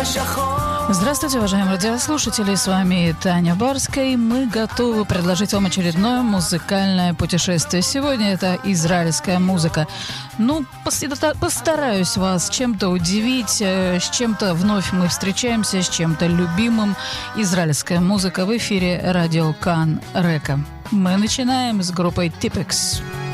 Здравствуйте, уважаемые радиослушатели, с вами Таня Барская. Мы готовы предложить вам очередное музыкальное путешествие. Сегодня это израильская музыка. Постараюсь вас чем-то удивить, с чем-то вновь мы встречаемся, с чем-то любимым. Израильская музыка в эфире радио Кан Река. Мы начинаем с группой Tipex.